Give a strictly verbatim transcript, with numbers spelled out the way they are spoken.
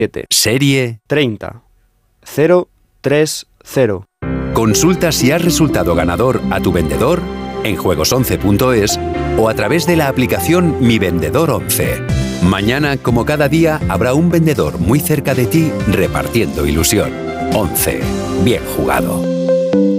Serie treinta cero tres cero. Consulta si has resultado ganador a tu vendedor en juegos once punto es o a través de la aplicación Mi Vendedor once. Mañana, como cada día, habrá un vendedor muy cerca de ti repartiendo ilusión. once. Bien jugado.